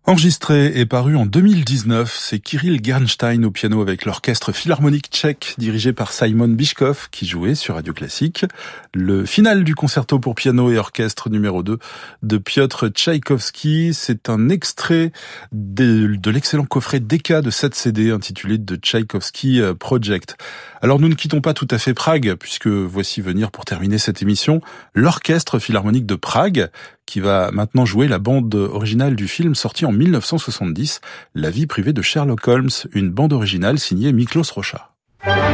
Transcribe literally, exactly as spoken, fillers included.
Enregistré et paru en deux mille dix-neuf, c'est Kirill Gernstein au piano avec l'orchestre philharmonique tchèque dirigé par Simon Biškov qui jouait sur Radio Classique. Le final du concerto pour piano et orchestre numéro deux de Piotr Tchaïkovski, c'est un extrait de, de l'excellent coffret Decca de sept C D intitulé The Tchaïkovski Project. Alors nous ne quittons pas tout à fait Prague puisque voici venir pour terminer cette émission l'orchestre philharmonique de Prague qui va maintenant jouer la bande originale du film sorti en mille neuf cent soixante-dix, La vie privée de Sherlock Holmes, une bande originale signée Miklos Rocha.